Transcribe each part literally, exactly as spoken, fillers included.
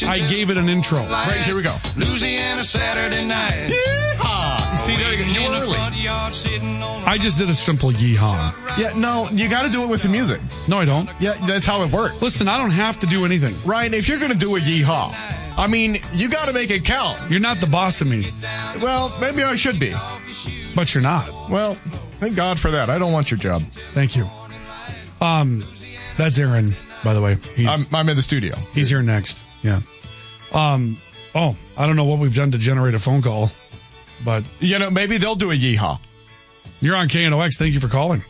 I gave it an intro. Right, here we go. Louisiana Saturday night. Yeehaw! You see, there you go. You were early. I just did a simple yeehaw. Yeah, no, you got to do it with the music. No, I don't. Yeah, that's how it works. Listen, I don't have to do anything. Ryan, if you're going to do a yeehaw, I mean, you got to make it count. You're not the boss of me. Well, maybe I should be. But you're not. Well, thank God for that. I don't want your job. Thank you. Um, that's Aaron, by the way. He's, I'm, I'm in the studio. He's here next. Yeah. Um. Oh, I don't know what we've done to generate a phone call, but you know, maybe they'll do a yeehaw. You're on K N O X. Thank you for calling.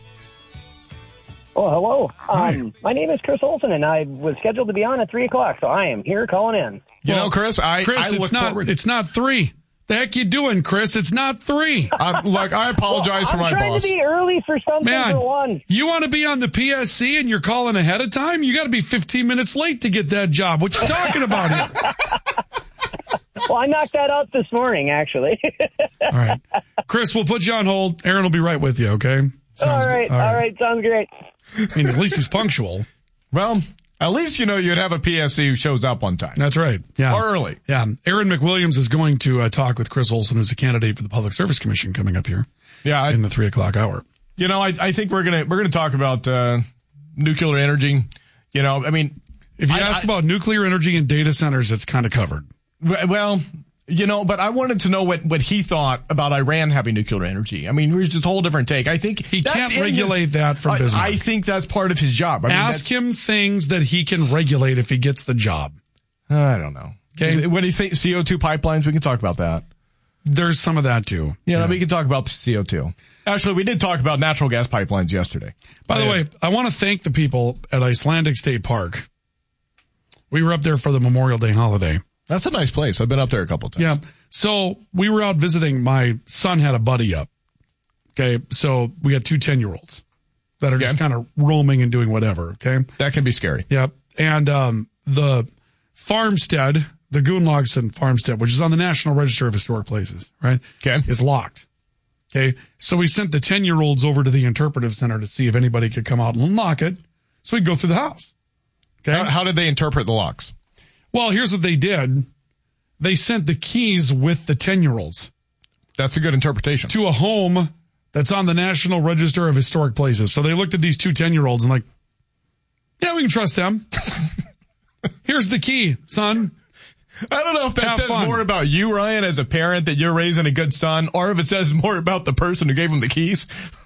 Oh, hello. Hi. Um, my name is Chris Olson, and I was scheduled to be on at three o'clock, so I am here calling in. You Well, know, Chris, I, Chris, I look it's not. forward. It's not three. The heck you doing, Chris? It's not three. I'm, look, I apologize well, for my I'm trying boss. to be early for something Man, for once. you want to be on the P S C and you're calling ahead of time? You got to be fifteen minutes late to get that job. What you talking about here? Well, I knocked that out this morning, actually. All right. Chris, we'll put you on hold. Aaron will be right with you, okay? Sounds all right, good. all right, sounds great. I mean, at least he's punctual. Well, at least you know you'd have a P S C who shows up on time. That's right. Yeah. Or early. Yeah. Aaron McWilliams is going to uh, talk with Chris Olson, who's a candidate for the Public Service Commission coming up here. Yeah. I, in the three o'clock hour. You know, I, I think we're going to, we're going to talk about, uh, nuclear energy. You know, I mean, if you I, ask I, about nuclear energy and data centers, it's kind of covered. Well, you know, but I wanted to know what, what he thought about Iran having nuclear energy. I mean, it's just a whole different take. I think he that's can't regulate his, that from I, Bismarck. I think that's part of his job. I mean, Ask him things that he can regulate if he gets the job. I don't know. Okay. When he say C O two pipelines, we can talk about that. There's some of that too. Yeah, yeah. we can talk about the C O two. Actually, we did talk about natural gas pipelines yesterday. By the yeah. way, I want to thank the people at Icelandic State Park. We were up there for the Memorial Day holiday. That's a nice place. I've been up there a couple of times. Yeah. So we were out visiting. My son had a buddy up. Okay. So we had two ten-year-olds that are Okay. just kind of roaming and doing whatever. Okay. That can be scary. Yep. And um, the farmstead, the Gunlaugsson farmstead, which is on the National Register of Historic Places, right? Okay. Is locked. Okay. So we sent the ten-year-olds over to the interpretive center to see if anybody could come out and unlock it. So we'd go through the house. Okay. How, how did they interpret the locks? Well, here's what they did. They sent the keys with the ten-year-olds That's a good interpretation. to a home that's on the National Register of Historic Places. So they looked at these two ten-year-olds and like, yeah, we can trust them. Here's the key, son. I don't know if that Have says fun. more about you, Ryan, as a parent, that you're raising a good son, or if it says more about the person who gave him the keys.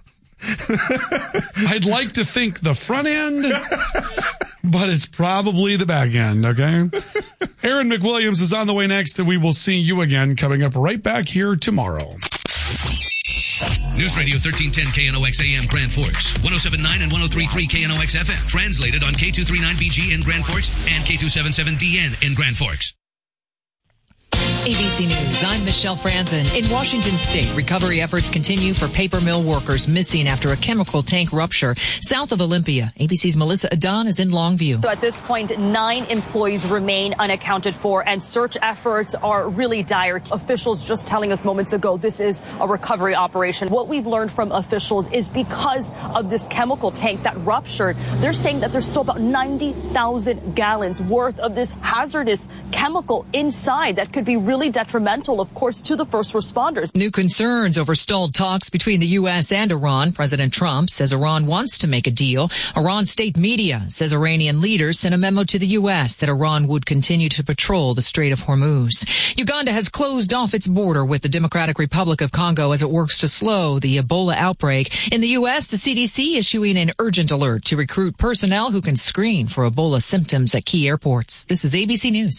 I'd like to think the front end, but it's probably the back end, okay? Aaron McWilliams is on the way next, and we will see you again coming up right back here tomorrow. News Radio thirteen ten K N O X A M Grand Forks, one oh seven point nine and one oh three point three K N O X F M. Translated on K two thirty-nine B G in Grand Forks and K two seventy-seven D N in Grand Forks. A B C News, I'm Michelle Franzen. In Washington State, recovery efforts continue for paper mill workers missing after a chemical tank rupture south of Olympia. A B C's Melissa Adon is in Longview. So at this point, nine employees remain unaccounted for, and search efforts are really dire. Officials just telling us moments ago this is a recovery operation. What we've learned from officials is because of this chemical tank that ruptured, they're saying that there's still about ninety thousand gallons worth of this hazardous chemical inside that could be really detrimental, of course, to the first responders. New concerns over stalled talks between the U S and Iran. President Trump says Iran wants to make a deal. Iran state media says Iranian leaders sent a memo to the U S that Iran would continue to patrol the Strait of Hormuz. Uganda has closed off its border with the Democratic Republic of Congo as it works to slow the Ebola outbreak. In the U S, the C D C issuing an urgent alert to recruit personnel who can screen for Ebola symptoms at key airports. This is A B C News.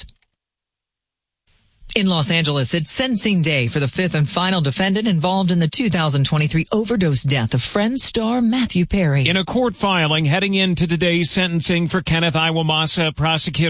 In Los Angeles, it's sentencing day for the fifth and final defendant involved in the two thousand twenty-three overdose death of Friends star Matthew Perry. In a court filing heading into today's sentencing for Kenneth Iwamasa, prosecutors